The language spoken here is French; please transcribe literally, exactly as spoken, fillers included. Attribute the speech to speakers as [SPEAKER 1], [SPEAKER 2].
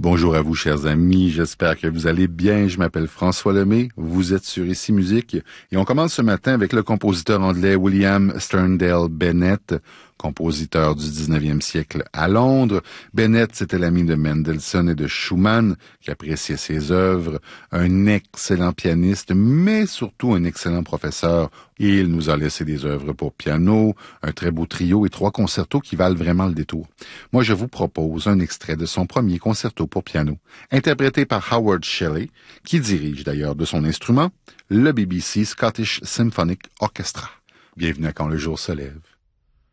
[SPEAKER 1] Bonjour à vous, chers amis. J'espère que vous allez bien. Je m'appelle François Lemay. Vous êtes sur Ici Musique. Et on commence ce matin avec le compositeur anglais William Sterndale Bennett, compositeur du dix-neuvième siècle à Londres. Bennett, c'était l'ami de Mendelssohn et de Schumann, qui appréciait ses œuvres. Un excellent pianiste, mais surtout un excellent professeur. Et il nous a laissé des œuvres pour piano, un très beau trio et trois concertos qui valent vraiment le détour. Moi, je vous propose un extrait de son premier concerto pour piano, interprété par Howard Shelley, qui dirige d'ailleurs de son instrument le B B C Scottish Symphonic Orchestra. Bienvenue à Quand le jour se lève.